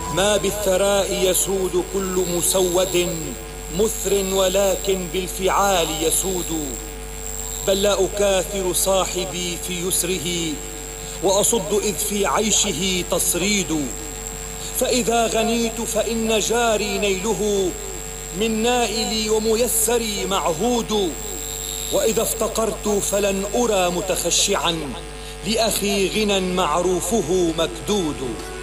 ما بالثراء يسود كل مسود مثر، ولكن بالفعال يسود. بل لا أكاثر صاحبي في يسره، وأصد إذ في عيشه تصريد. فإذا غنيت فإن جاري نيله، من نائلي وميسري معهود. وإذا افتقرت فلن أرى متخشعا، لأخي غنى معروفه مكدود.